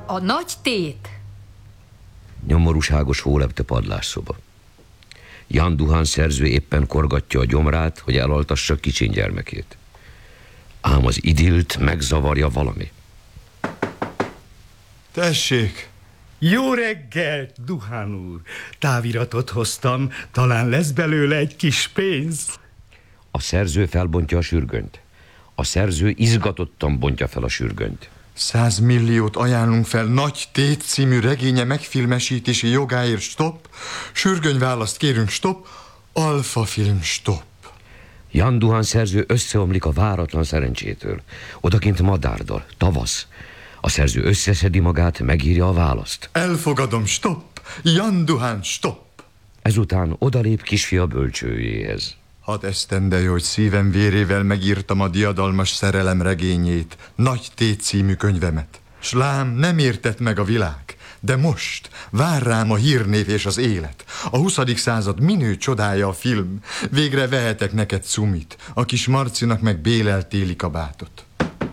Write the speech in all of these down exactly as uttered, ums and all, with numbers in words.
A nagy tét. Nyomorúságos hólepte padlásszoba. Jan Duhan szerző éppen korgatja a gyomrát, hogy elaltassa kicsin gyermekét. Ám az idillt megzavarja valami. Tessék! Jó reggelt, Duhan úr! Táviratot hoztam, talán lesz belőle egy kis pénz. A szerző felbontja a sürgönyt. A szerző izgatottan bontja fel a sürgönyt. Száz milliót ajánlunk fel Nagy Tét című regénye megfilmesítési jogáért, stop. Sürgönyválaszt kérünk, stop. Alfa film, stop. Jan Duhan szerző összeomlik a váratlan szerencsétől. Odakint madárdal, tavasz. A szerző összeszedi magát, megírja a választ. Elfogadom, stop. Jan Duhan, stop. Ezután odalép kisfia bölcsőjéhez. Hat esztendej, hogy szívem vérével megírtam a diadalmas szerelem regényét, Nagy Tét című könyvemet. S lám, nem értett meg a világ, de most vár rám a hírnév és az élet. A huszadik század minő csodája a film. Végre vehetek neked cumit, a kis Marcinak meg bélel téli kabátot.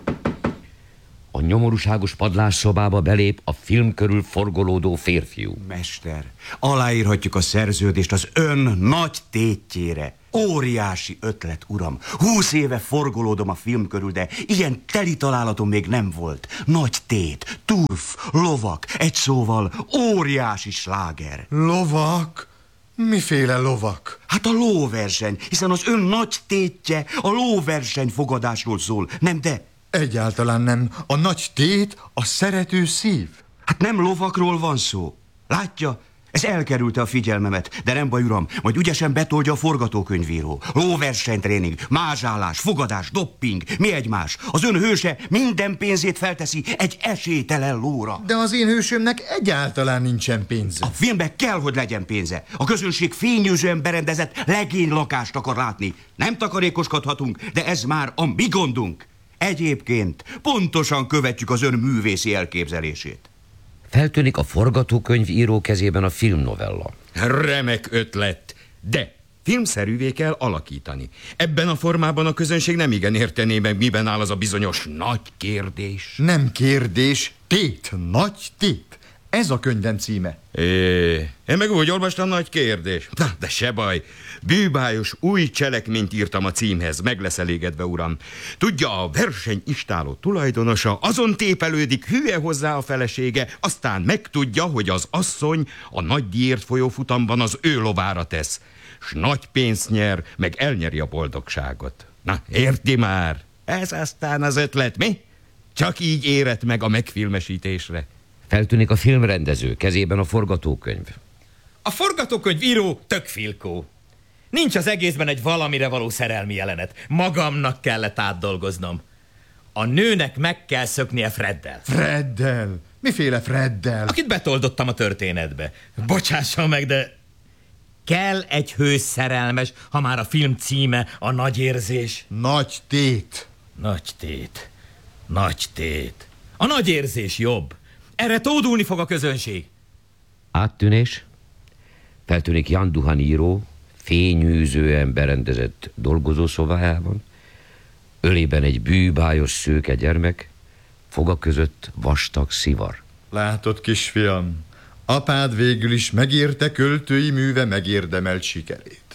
A nyomorúságos padlásszobába belép a film körül forgolódó férfiú. Mester, aláírhatjuk a szerződést az ön nagy tétjére. Óriási ötlet, uram. Húsz éve forgolódom a film körül, de ilyen teli találatom még nem volt. Nagy tét, turf, lovak, egy szóval óriási sláger. Lovak? Miféle lovak? Hát a lóverseny, hiszen az ön nagy tétje a lóverseny fogadásról szól, nem de? Egyáltalán nem. A Nagy Tét a szerető szív. Hát nem lovakról van szó. Látja? Ez elkerülte a figyelmemet, de nem baj, uram, majd ügyesen betolja a forgatókönyvíró. Lóversenytréning, mázsálás, fogadás, dopping, mi egymás. Az ön hőse minden pénzét felteszi egy esélytelen lóra. De az én hősömnek egyáltalán nincsen pénze. A filmben kell, hogy legyen pénze. A közönség fényűzően berendezett legénylakást akar látni. Nem takarékoskodhatunk, de ez már a mi gondunk. Egyébként pontosan követjük az ön művészi elképzelését. Feltűnik a forgatókönyv író kezében a filmnovella. Remek ötlet, de filmszerűvé kell alakítani. Ebben a formában a közönség nem igen értené meg, miben áll az a bizonyos nagy kérdés. Nem kérdés, tét, Nagy Tét. Ez a könyvem címe. É, én meg úgy olvastam, nagy kérdés. Na, de se baj. Bűbájos új cselekményt írtam a címhez, meg lesz elégedve, uram. Tudja, a verseny istáló tulajdonosa azon tépelődik, hülye hozzá a felesége, aztán megtudja, hogy az asszony a nagy díjért folyó futamban az ő lovára tesz, s nagy pénzt nyer, meg elnyeri a boldogságot. Na, érti már? Ez aztán az ötlet, mi? Csak így érett meg a megfilmesítésre. Feltűnik a filmrendező kezében a forgatókönyv. A forgatókönyv író tök filkó. Nincs az egészben egy valamire való szerelmi jelenet. Magamnak kellett átdolgoznom. A nőnek meg kell szöknie Freddel. Freddel? Miféle Freddel? Akit betoldottam a történetbe. Bocsássa meg, de kell egy hős szerelmes, ha már a film címe a nagy érzés. Nagy Tét. Nagy tét. Nagy tét. A nagy érzés jobb. Erre tódulni fog a közönség. Áttűnés. Feltűnik Jan Duhan író, fényűzően berendezett dolgozószobájában. Ölében egy bűbájos szőke gyermek, foga között vastag szivar. Látod, kisfiam, apád végül is megérte költői műve megérdemelt sikerét.